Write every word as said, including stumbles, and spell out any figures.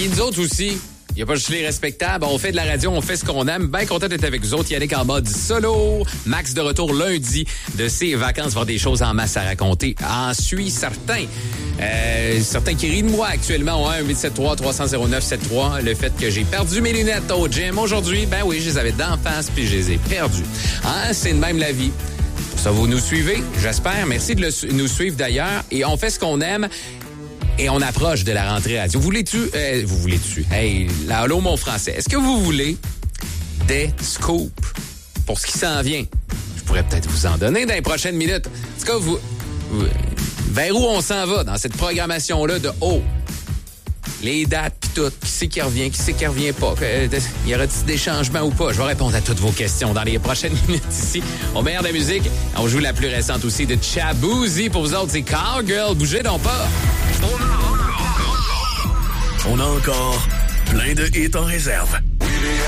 puis nous autres aussi. Il n'y a pas juste les respectables. On fait de la radio, on fait ce qu'on aime. Bien content d'être avec vous autres. Yannick en mode solo. Max de retour lundi de ses vacances. Voir des choses en masse à raconter. En suis certain. Euh, certains qui rient de moi actuellement ont un huit sept trois trois zéro zéro neuf sept trois. Le fait que j'ai perdu mes lunettes au gym aujourd'hui, ben oui, je les avais d'en face puis je les ai perdues. Hein, c'est de même la vie. Pour ça, vous nous suivez, j'espère. Merci de le, nous suivre d'ailleurs. Et on fait ce qu'on aime. Et on approche de la rentrée radio. Vous voulez-tu... Euh, vous voulez-tu... Hey, là, allô, mon français. Est-ce que vous voulez des scoops pour ce qui s'en vient? Je pourrais peut-être vous en donner dans les prochaines minutes. En tout cas, vous... vous vers où on s'en va dans cette programmation-là de haut? Les dates pis tout. Qui c'est qui revient? Qui c'est qui revient pas? Euh, y aura-t-il des changements ou pas? Je vais répondre à toutes vos questions dans les prochaines minutes ici. Au meilleur de la musique, on joue la plus récente aussi de Chaboozy. Pour vous autres, c'est Cowgirl. Bougez donc pas! On a encore plein de hits en réserve.